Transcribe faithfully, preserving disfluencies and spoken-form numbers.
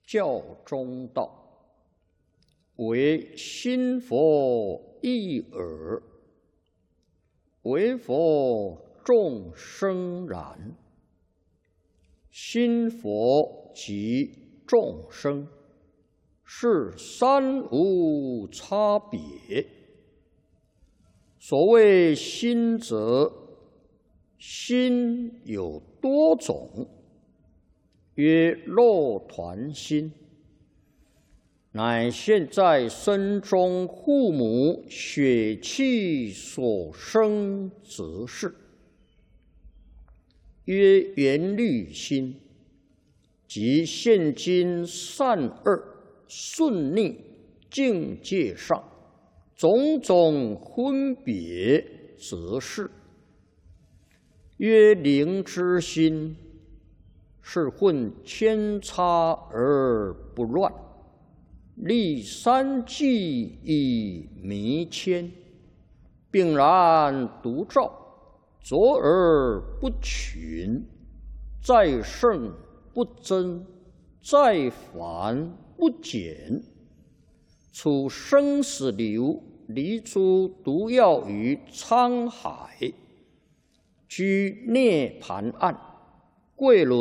教中道，唯心佛一耳，唯佛众生然。心佛及众生，是三无差别。所谓心者，心有多种，曰肉团心，乃现在身中父母血气所生之事。曰缘虑心，即现今善恶顺逆境界上种种分别之事。曰灵之心，是混千差而不乱，立三际以迷牵，并然独照，浊而不群，再胜不增，再繁不减。处生死流，离诸毒药于沧海，居涅盘岸，贵如